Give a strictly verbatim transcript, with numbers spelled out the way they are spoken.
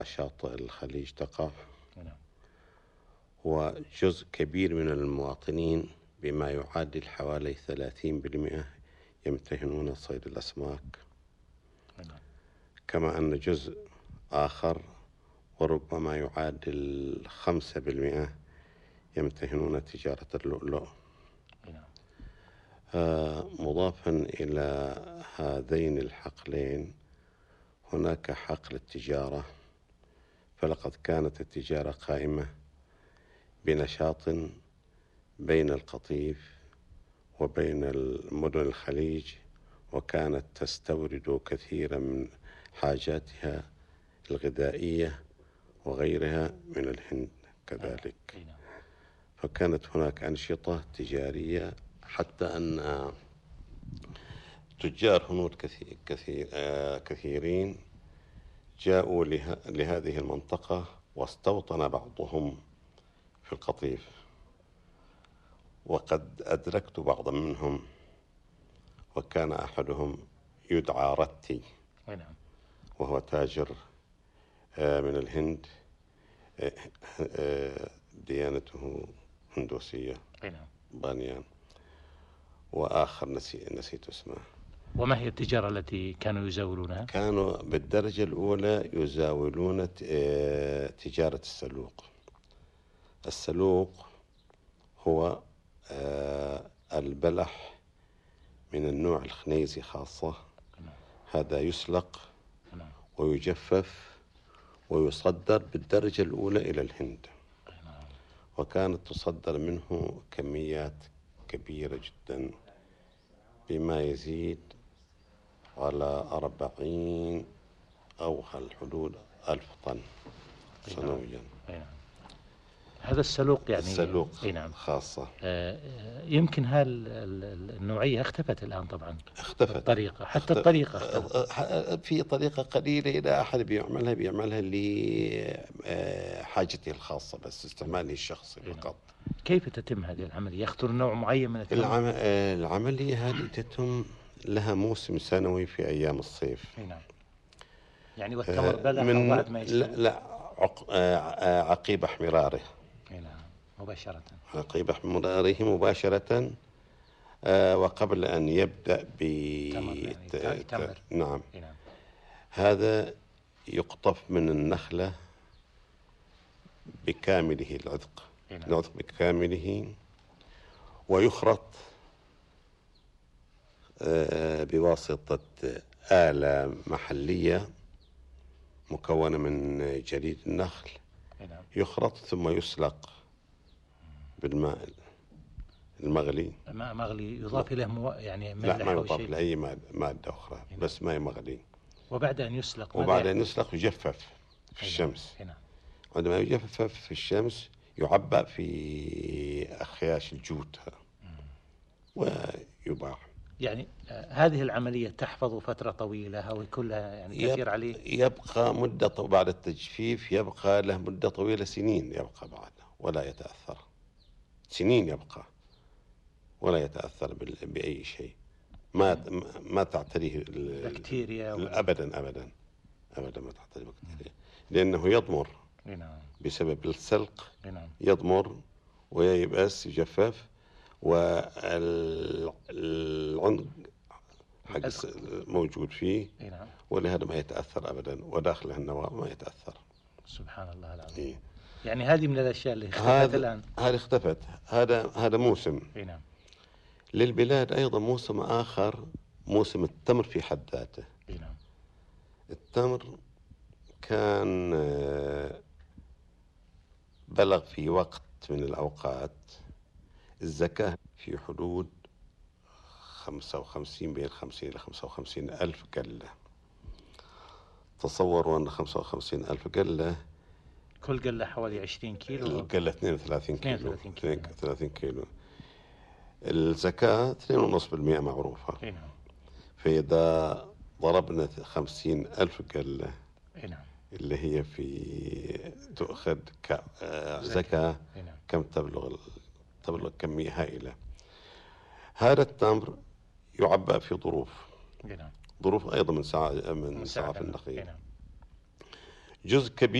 شاطئ الخليج تقع، نعم. وجزء كبير من المواطنين بما يعادل حوالي ثلاثين بالمئة يمتهنون صيد الأسماك. نعم. كما أن جزء آخر وربما يعادل خمسة بالمئة يمتهنون تجارة اللؤلؤ. نعم. آه، مضافا إلى هذين الحقلين هناك حقل التجارة، فلقد كانت التجارة قائمة بنشاط بين القطيف وبين المدن الخليج، وكانت تستورد كثيرا من حاجاتها الغذائية وغيرها من الهند كذلك. فكانت هناك أنشطة تجارية، حتى أن تجار هنود كثير كثير كثيرين جاءوا له لهذه المنطقة واستوطن بعضهم في القطيف، وقد أدركت بعضا منهم، وكان أحدهم يدعى رتي، وهو تاجر من الهند ديانته هندوسية بانيان، وآخر نسي نسيت اسمه. وما هي التجارة التي كانوا يزاولونها؟ كانوا بالدرجة الأولى يزاولون تجارة السلوق. السلوق هو البلح من النوع الخنيزي خاصة، هذا يسلق ويجفف ويصدر بالدرجة الأولى إلى الهند، وكانت تصدر منه كميات كبيرة جدا بما يزيد على أربعين أو الحدود ألف طن سنويا. هذا السلوق يعني السلوق نعم. خاصة. آه يمكن هالنوعية اختفت الآن طبعا. اختفت الطريقة حتى اختفت. الطريقة اختفت. في طريقة قليلة إذا أحد بيعملها بيعملها لحاجته الخاصة بس، استعماله الشخصي فقط. كيف تتم هذه العملية؟ يختار نوع معين من التمر؟ العم... العملية هذه تتم لها موسم سنوي في أيام الصيف. نعم. يعني والتمر بلح من بعد ما يستوي؟ لا, لا عق... عقيب احمراره. نعم مباشرة. عقيب احمراره مباشرة، آه وقبل أن يبدأ ب يعني تمر. نعم. نعم. هذا يقطف من النخلة بكامله، العذق نعم. العذق بكامله، ويخرط آه بواسطة آلة محلية مكونة من جريد النخل. نعم. يخرط ثم يسلق بالماء المغلي. ماء مغلي يضاف إليه مو... يعني لا ما يضاف له أي مادة أخرى. نعم. بس ماء مغلي. وبعد أن يسلق وبعد أن يسلق يجفف في الشمس. نعم. عندما يجفف في الشمس يعبأ في أخياش الجوت ويباع. يعني هذه العملية تحفظ فترة طويلة أو كلها يعني كثير عليه؟ يبقى مدة بعد التجفيف، يبقى له مدة طويلة، سنين يبقى بعد ولا يتأثر، سنين يبقى ولا يتأثر بأي شيء، ما ما تعتريه بكتيريا أبدا أبدا أبدا ما تعتريه بكتيريا، لأنه يضمر بسبب السلق. يضمر ويبأس يجفف، والعنق حق موجود فيه، ولهذا ما يتأثر أبدا، وداخله النواة ما يتأثر. سبحان الله العظيم. إيه؟ يعني هذه من الأشياء اللي اختفت الآن. هذه اختفت. هذا هذا موسم. نعم. للبلاد أيضا موسم آخر، موسم التمر في حد ذاته. نعم. التمر كان بلغ في وقت من الأوقات الزكاة في حدود خمسة وخمسين، بين خمسين إلى خمسة وخمسين ألف قلة. تصوروا أن خمسة وخمسين ألف قلة، كل قلة حوالي عشرين كيلو. القلة اثنين وثلاثين كيلو. اثنين وثلاثين كيلو. ثلاثين كيلو. الزكاة اثنين ونص بالمئة معروفة. نعم. فإذا ضربنا خمسين ألف قلة، نعم، اللي هي في تؤخذ كزكاة، كم تبلغ؟ تبلغ كمية هائلة. هذا التمر يعبأ في ظروف. نعم. ظروف أيضا من ساعة من ساعة النخيل. نعم. جزء كبير